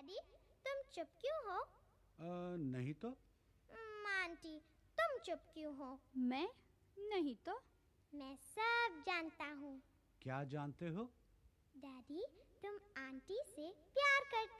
Daddy, तुम चुप क्यों हो? नहीं तो। आंटी, तुम चुप क्यों हो? मैं नहीं तो। मैं सब जानता हूँ। क्या जानते हो? डैडी, तुम आंटी से प्यार करते